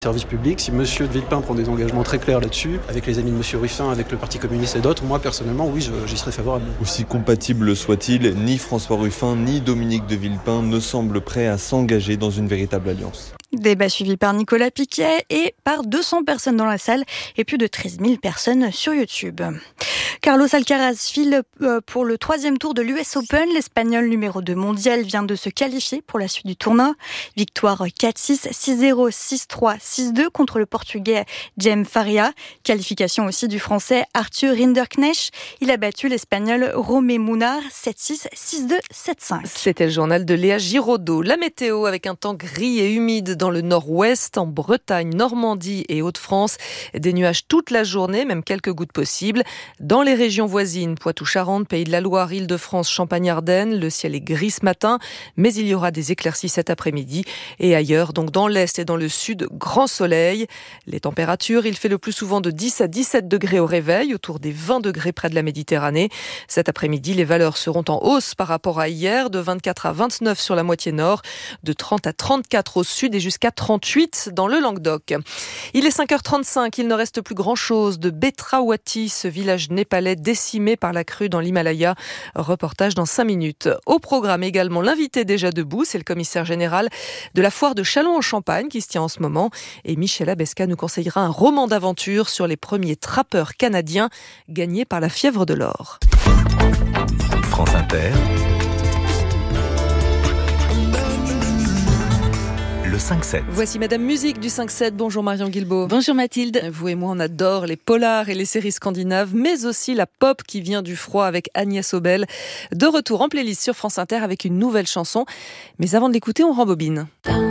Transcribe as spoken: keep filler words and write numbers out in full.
Service public, si Monsieur de Villepin prend des engagements très clairs là-dessus, avec les amis de Monsieur Ruffin, avec le Parti communiste et d'autres, moi personnellement, oui, je, j'y serais favorable. Aussi compatible soit-il, ni François Ruffin ni Dominique de Villepin ne semblent prêts à s'engager dans une véritable alliance. Débat suivi par Nicolas Piquet et par deux cents personnes dans la salle et plus de treize mille personnes sur YouTube. Carlos Alcaraz file pour le troisième tour de l'U S Open. L'Espagnol numéro deux mondial vient de se qualifier pour la suite du tournoi. Victoire quatre six, six zéro, six trois, six deux contre le Portugais Jaime Faria. Qualification aussi du Français Arthur Rinderknecht. Il a battu l'Espagnol Romé Munar sept six, six deux, sept cinq. C'était le journal de Léa Giraudot. La météo avec un temps gris et humide dans le nord-ouest, en Bretagne, Normandie et Hauts-de-France. Des nuages toute la journée, même quelques gouttes possibles. Dans les régions voisines, Poitou-Charentes, Pays de la Loire, Île-de-France, Champagne-Ardenne, le ciel est gris ce matin, mais il y aura des éclaircies cet après-midi. Et ailleurs, donc dans l'est et dans le sud, grand soleil. Les températures, il fait le plus souvent de dix à dix-sept degrés au réveil, autour des vingt degrés près de la Méditerranée. Cet après-midi, les valeurs seront en hausse par rapport à hier, de vingt-quatre à vingt-neuf sur la moitié nord, de trente à trente-quatre au sud et jusqu'à trente-huit dans le Languedoc. Il est cinq heures trente-cinq, il ne reste plus grand-chose de Betrawati, ce village népalais décimé par la crue dans l'Himalaya. Reportage dans cinq minutes. Au programme également l'invité déjà debout, c'est le commissaire général de la foire de Châlons-en-Champagne qui se tient en ce moment. Et Michel Abesca nous conseillera un roman d'aventure sur les premiers trappeurs canadiens gagnés par la fièvre de l'or. France Inter, le cinq sept. Voici Madame Musique du cinq sept. Bonjour Marion Guilbault. Bonjour Mathilde. Vous et moi, on adore les polars et les séries scandinaves, mais aussi la pop qui vient du froid avec Agnès Obel. De retour en playlist sur France Inter avec une nouvelle chanson. Mais avant de l'écouter, on rembobine.